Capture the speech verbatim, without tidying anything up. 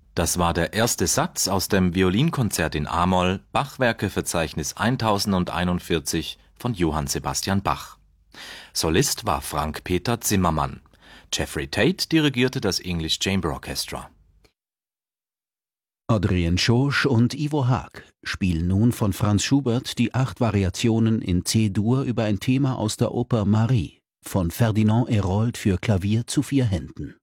Das war der erste Satz aus dem Violinkonzert in a-Moll, Bachwerkeverzeichnis tausendeinundvierzig von Johann Sebastian Bach. Solist war Frank-Peter Zimmermann. Jeffrey Tate dirigierte das English Chamber Orchestra. Adrien Schorsch und Ivo Haag spielen nun von Franz Schubert die acht Variationen in C-Dur über ein Thema aus der Oper Marie von Ferdinand Hérold für Klavier zu vier Händen.